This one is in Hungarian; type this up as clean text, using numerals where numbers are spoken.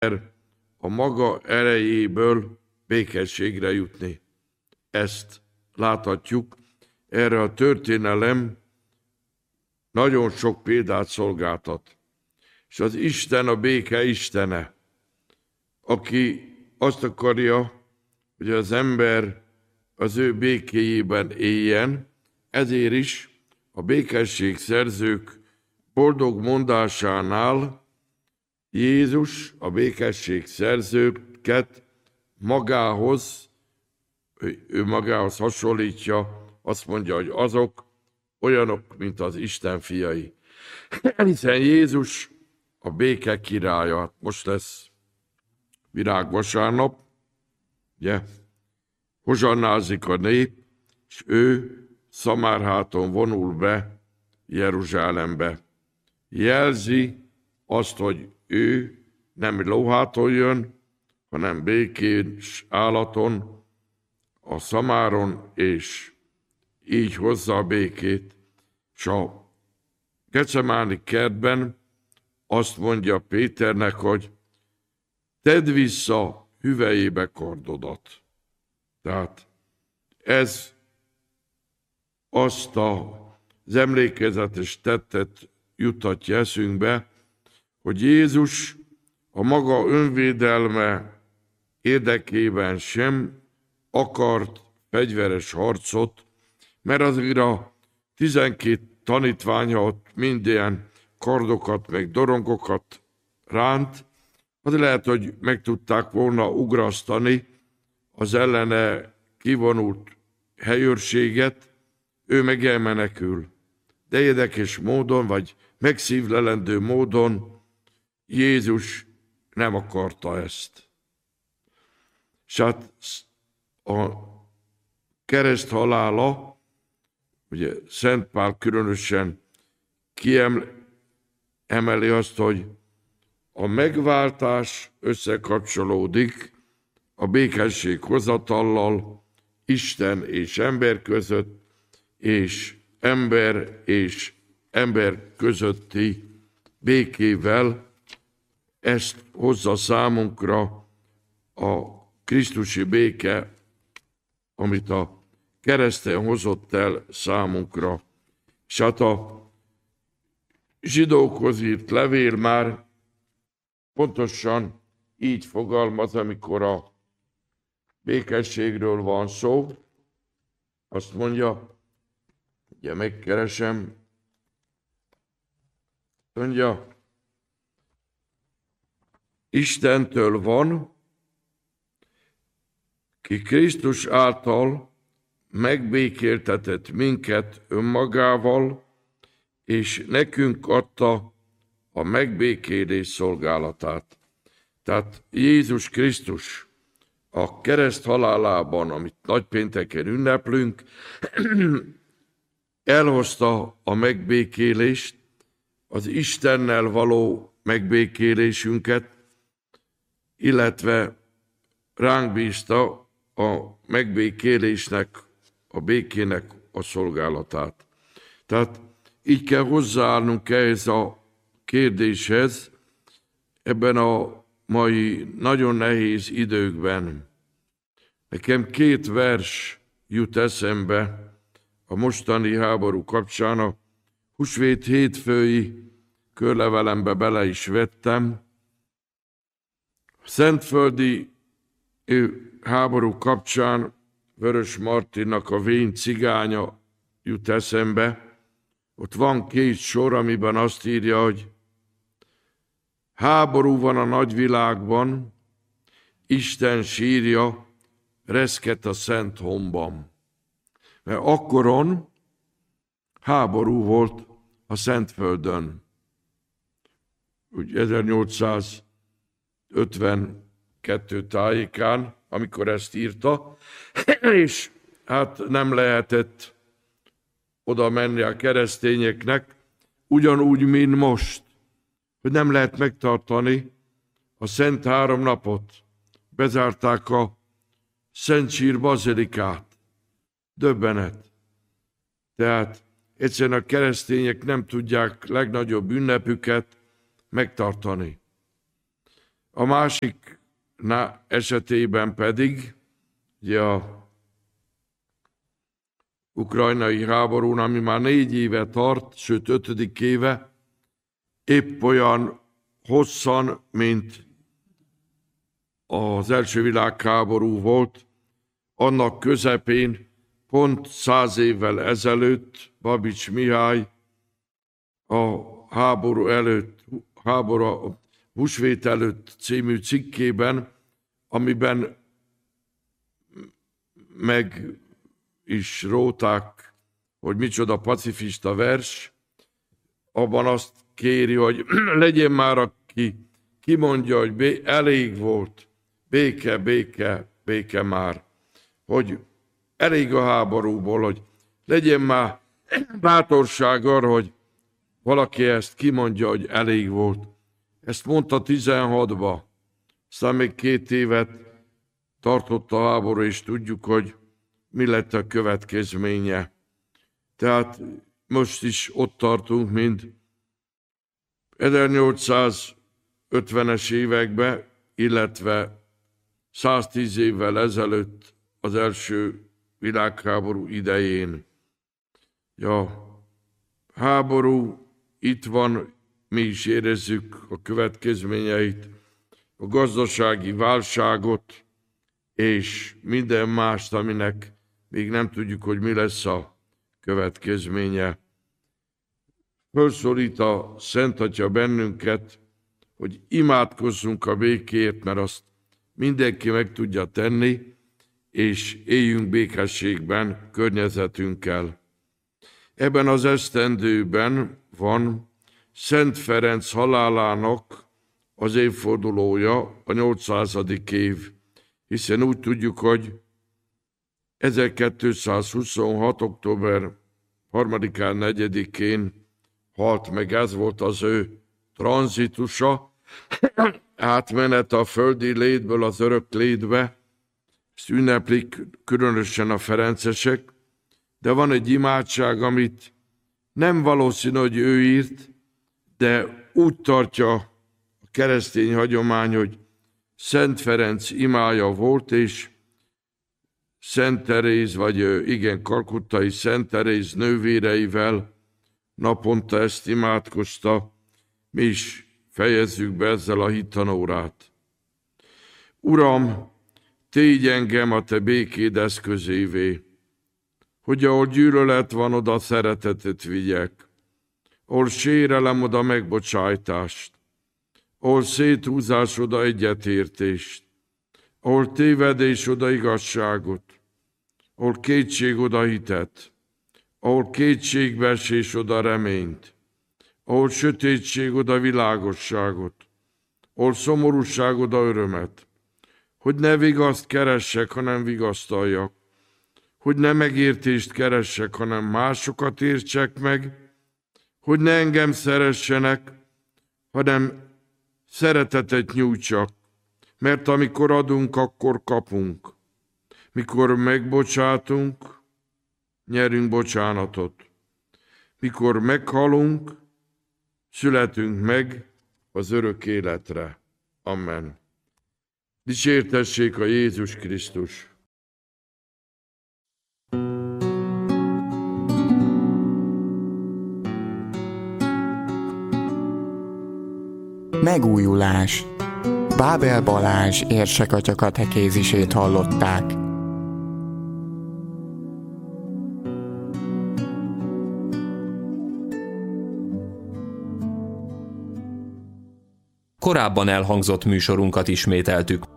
a maga erejéből békességre jutni. Ezt láthatjuk. Erre a történelem nagyon sok példát szolgáltat. És az Isten a béke istene, aki azt akarja, hogy az ember az ő békéjében éljen, ezért is a békesség szerzők boldog mondásánál Jézus a békesség szerzőket ő magához hasonlítja, azt mondja, hogy azok olyanok, mint az Isten fiai. Hiszen Jézus a béke királya. Most lesz virágvasárnap, ugye? Hozsannázik a nép, és ő szamárháton vonul be Jeruzsálembe. Jelzi azt, hogy ő nem lóháton jön, hanem békés állaton, a szamáron, és így hozza a békét. És a Gecsemáni kertben azt mondja Péternek, hogy tedd vissza hüvelyébe kardodat. Tehát ez azt az emlékezetes tettet juttatja eszünkbe, hogy Jézus a maga önvédelme érdekében sem akart fegyveres harcot, mert azért a 12 tanítványa ott minden kardokat, meg dorongokat ránt, az lehet, hogy meg tudták volna ugrasztani az ellene kivonult helyőrséget, ő meg elmenekül. De érdekes módon, vagy megszívlelendő módon Jézus nem akarta ezt. És hát a kereszt halála, ugye Szent Pál különösen kiemeli azt, hogy a megváltás összekapcsolódik a békesség hozatallal Isten és ember között, és ember közötti békével. Ezt hozza számunkra a krisztusi béke, amit a kereszten hozott el számunkra. És hát a zsidókhoz írt levél már pontosan így fogalmaz, amikor a békességről van szó. Azt mondja, ugye megkeresem, mondja, Istentől van, ki Krisztus által megbékéltetett minket önmagával, és nekünk adta a megbékélés szolgálatát. Tehát Jézus Krisztus a kereszt halálában, amit nagypénteken ünneplünk, elhozta a megbékélést, az Istennel való megbékélésünket, illetve ránk bízta a megbékélésnek, a békének a szolgálatát. Tehát így kell hozzáállnunk ehhez a kérdéshez ebben a mai nagyon nehéz időkben. Nekem 2 vers jut eszembe a mostani háború kapcsán. A húsvét hétfői körlevelembe bele is vettem. A szentföldi háború kapcsán Vörös Martinnak a Vén cigánya jut eszembe. Ott van 2 sor, amiben azt írja, hogy háború van a nagyvilágban, Isten sírja reszket a Szent Honban. Mert akkoron háború volt a Szentföldön. Úgy 1852 tájékán, amikor ezt írta, és hát nem lehetett oda menni a keresztényeknek, ugyanúgy, mint most, hogy nem lehet megtartani a Szent 3 napot. Bezárták a Szent Sír bazilikát. Döbbenet. Tehát egyszerűen a keresztények nem tudják legnagyobb ünnepüket megtartani. A másik esetében pedig, ugye a ukrajnai háborún, ami már 4 éve tart, sőt 5. éve, épp olyan hosszan, mint az első világháború volt, annak közepén, pont 100 évvel ezelőtt Babics Mihály a Húsvét előtt című cikkében, amiben meg is róták, hogy micsoda pacifista vers, abban azt kéri, hogy legyen már, aki kimondja, hogy elég volt, béke, béke, béke már, hogy elég a háborúból, hogy legyen már bátorság arra, hogy valaki ezt kimondja, hogy elég volt. Ezt mondta 16-ba, aztán még 2 évet tartott a háború, és tudjuk, hogy mi lett a következménye. Tehát most is ott tartunk, mint 1850-es években, illetve 110 évvel ezelőtt az első világháború idején. Ja, háború itt van, mi is érezzük a következményeit, a gazdasági válságot, és minden mást, aminek még nem tudjuk, hogy mi lesz a következménye. Fölszólít a Szent Atya bennünket, hogy imádkozzunk a békért, mert azt mindenki meg tudja tenni, és éljünk békességben környezetünkkel. Ebben az esztendőben van Szent Ferenc halálának az évfordulója, a 800. év, hiszen úgy tudjuk, hogy 1226. október 3-án, 4-én halt meg, ez volt az ő tranzitusa, átmenet a földi létből az örök létbe. Ezt ünneplik különösen a ferencesek, de van egy imádság, amit nem valószínű, hogy ő írt, de úgy tartja a keresztény hagyomány, hogy Szent Ferenc imája volt, és Szent Teréz, kalkuttai Szent Teréz nővéreivel naponta ezt imádkozta. Mi is fejezzük be ezzel a hittanórát. Uram, tégy engem a te békéd eszközévé, hogy ahol gyűlölet van, oda szeretetet vigyek, ahol sérelem, oda megbocsájtást, ahol széthúzás, oda egyetértést, ahol tévedés, oda igazságot, ahol kétség, oda hitet, ahol kétségbeesés, oda reményt, ahol sötétség, oda világosságot, ahol szomorúság, oda örömet, hogy ne vigaszt keressek, hanem vigasztaljak, hogy ne megértést keressek, hanem másokat értsek meg, hogy ne engem szeressenek, hanem szeretetet nyújtsak, mert amikor adunk, akkor kapunk. Mikor megbocsátunk, nyerünk bocsánatot. Mikor meghalunk, születünk meg az örök életre. Amen. Dicsértessék a Jézus Krisztus! Megújulás. Bábel Balázs érsekatya katekézisét hallották. Korábban elhangzott műsorunkat ismételtük.